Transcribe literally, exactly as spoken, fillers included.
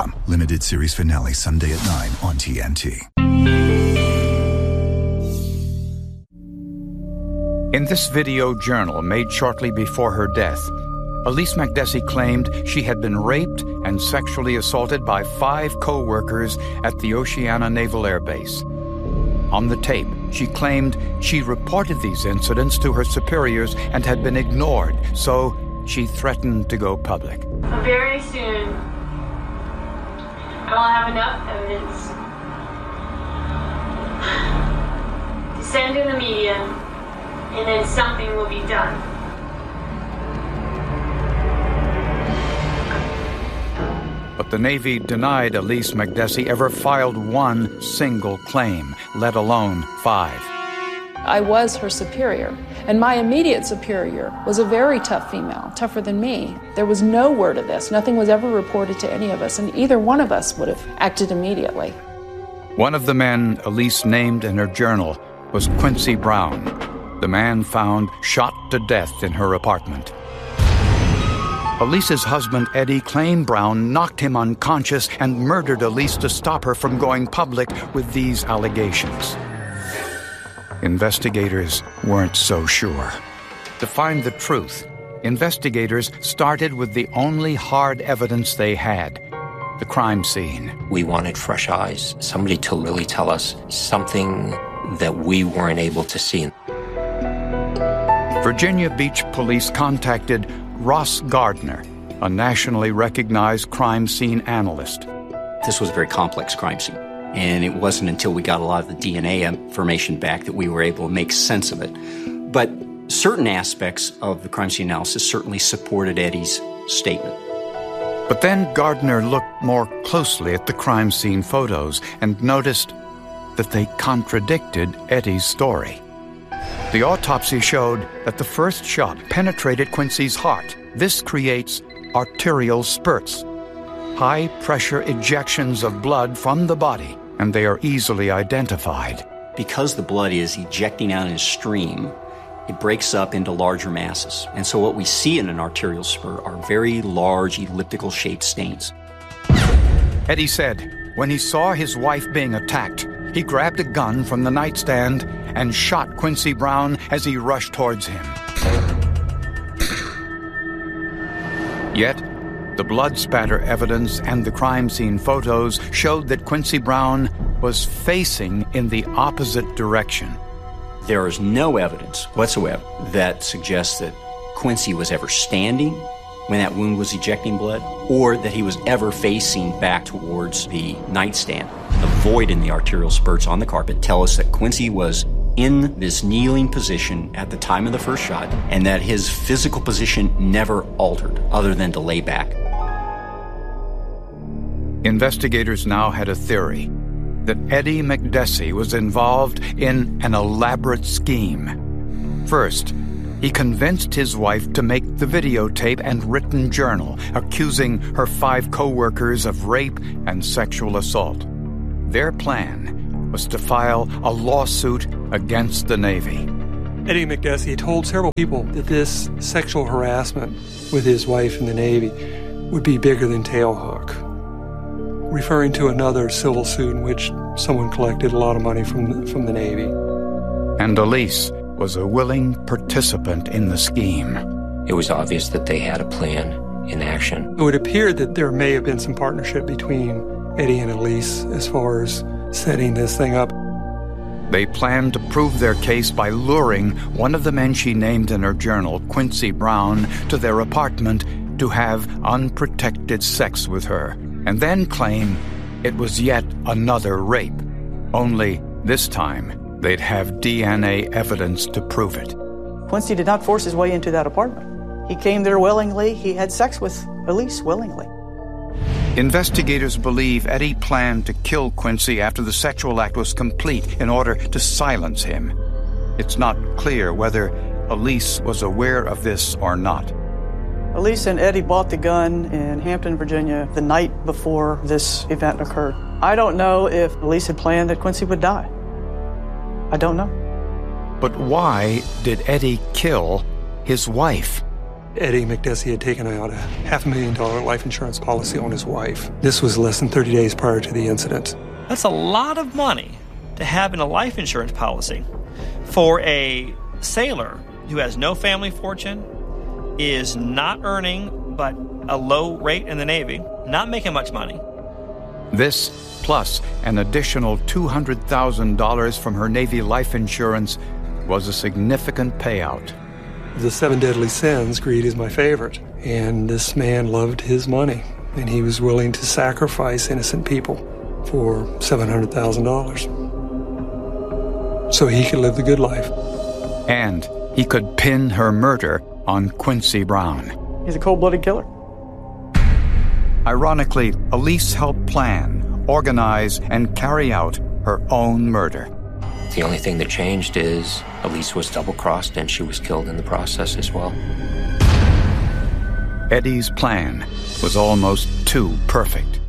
Limited series finale Sunday at nine on T N T. In this video journal made shortly before her death, Elise Makdessi claimed she had been raped and sexually assaulted by five co-workers at the Oceana Naval Air Base. On the tape, she claimed she reported these incidents to her superiors and had been ignored, so she threatened to go public. Very soon, I will have enough evidence to send to the media, and then something will be done. But the Navy denied Elise Makdessi ever filed one single claim, let alone five. I was her superior, and my immediate superior was a very tough female, tougher than me. There was no word of this. Nothing was ever reported to any of us, and either one of us would have acted immediately. One of the men Elise named in her journal was Quincy Brown, the man found shot to death in her apartment. Elise's husband, Eddie, claimed Brown knocked him unconscious and murdered Elise to stop her from going public with these allegations. Investigators weren't so sure. To find the truth, investigators started with the only hard evidence they had, the crime scene. We wanted fresh eyes, somebody to really tell us something that we weren't able to see. Virginia Beach police contacted Ross Gardner, a nationally recognized crime scene analyst. This was a very complex crime scene, and it wasn't until we got a lot of the D N A information back that we were able to make sense of it. But certain aspects of the crime scene analysis certainly supported Eddie's statement. But then Gardner looked more closely at the crime scene photos and noticed that they contradicted Eddie's story. The autopsy showed that the first shot penetrated Quincy's heart. This creates arterial spurts, high-pressure ejections of blood from the body, and they are easily identified. Because the blood is ejecting out in a stream, it breaks up into larger masses. And so what we see in an arterial spur are very large elliptical-shaped stains. Eddie said when he saw his wife being attacked, he grabbed a gun from the nightstand and shot Quincy Brown as he rushed towards him. Yet, the blood spatter evidence and the crime scene photos showed that Quincy Brown was facing in the opposite direction. There is no evidence whatsoever that suggests that Quincy was ever standing when that wound was ejecting blood, or that he was ever facing back towards the nightstand. The void in the arterial spurts on the carpet tell us that Quincy was in this kneeling position at the time of the first shot, and that his physical position never altered other than to lay back. Investigators now had a theory that Eddie Makdessi was involved in an elaborate scheme. First, he convinced his wife to make the videotape and written journal, accusing her five co-workers of rape and sexual assault. Their plan was to file a lawsuit against the Navy. Eddie Makdessi told several people that this sexual harassment with his wife in the Navy would be bigger than Tailhook, referring to another civil suit in which someone collected a lot of money from the, from the Navy. And Elise was a willing participant in the scheme. It was obvious that they had a plan in action. It would appear that there may have been some partnership between Eddie and Elise as far as setting this thing up. They planned to prove their case by luring one of the men she named in her journal, Quincy Brown, to their apartment to have unprotected sex with her, and then claim it was yet another rape. Only this time, they'd have D N A evidence to prove it. Quincy did not force his way into that apartment. He came there willingly. He had sex with Elise willingly. Investigators believe Eddie planned to kill Quincy after the sexual act was complete in order to silence him. It's not clear whether Elise was aware of this or not. Elise and Eddie bought the gun in Hampton, Virginia, the night before this event occurred. I don't know if Elise had planned that Quincy would die. I don't know. But why did Eddie kill his wife? Eddie McDessie had taken out a half a million dollar life insurance policy on his wife. This was less than thirty days prior to the incident. That's a lot of money to have in a life insurance policy for a sailor who has no family fortune, is not earning but a low rate in the Navy, not making much money. This, plus an additional two hundred thousand dollars from her Navy life insurance, was a significant payout. The seven deadly sins, greed is my favorite. And this man loved his money, and he was willing to sacrifice innocent people for seven hundred thousand dollars so he could live the good life. And he could pin her murder on Quincy Brown. He's a cold-blooded killer. Ironically, Elise helped plan, organize, and carry out her own murder. The only thing that changed is Elise was double-crossed and she was killed in the process as well. Eddie's plan was almost too perfect.